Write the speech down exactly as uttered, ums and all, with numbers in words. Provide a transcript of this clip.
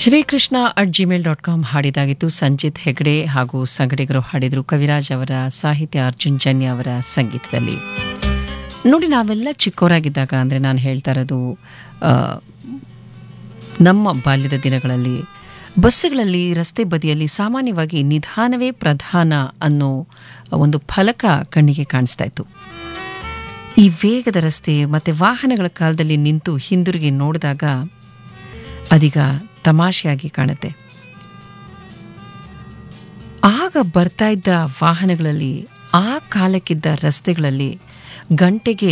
Shrikrishna at Gmail dot com ಹಾಡಿದಾಗಿತ್ತು. Sanjith Hegde ಹಾಗೂ ಸಂಗಡಿಗರು ಹಾಡಿದರು. ಕವಿರಾಜ್ ಅವರ ಸಾಹಿತ್ಯ, ಅರ್ಜುನ್ ಜನ್ಯ ಅವರ ಸಂಗೀತದಲ್ಲಿ. ನೋಡಿ, ನಾವೆಲ್ಲ ಚಿಕ್ಕವರಾಗಿದ್ದಾಗ, ಅಂದರೆ ನಾನು ಹೇಳ್ತಾ ಇರೋದು ನಮ್ಮ ಬಾಲ್ಯದ ದಿನಗಳಲ್ಲಿ, ಬಸ್ಸುಗಳಲ್ಲಿ ರಸ್ತೆ ಬದಿಯಲ್ಲಿ ಸಾಮಾನ್ಯವಾಗಿ ನಿಧಾನವೇ ಪ್ರಧಾನ ಅನ್ನೋ ಒಂದು ಫಲಕ ಕಣ್ಣಿಗೆ ಕಾಣಿಸ್ತಾ ಇತ್ತು. ಈ ವೇಗದ ರಸ್ತೆ ಮತ್ತು ವಾಹನಗಳ ಕಾಲದಲ್ಲಿ ನಿಂತು ಹಿಂದಿರುಗಿ ನೋಡಿದಾಗ ಅದೀಗ ತಮಾಷೆಯಾಗಿ ಕಾಣುತ್ತೆ. ಆಗ ಬರ್ತಾ ಇದ್ದ ವಾಹನಗಳಲ್ಲಿ, ಆ ಕಾಲಕ್ಕಿದ್ದ ರಸ್ತೆಗಳಲ್ಲಿ ಗಂಟೆಗೆ